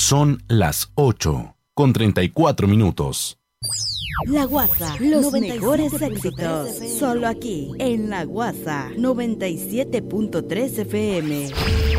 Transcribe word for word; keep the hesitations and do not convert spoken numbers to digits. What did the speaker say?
Son las ocho con treinta y cuatro minutos. La Guasa, los mejores éxitos, solo aquí, en La Guasa, noventa y siete punto tres F M.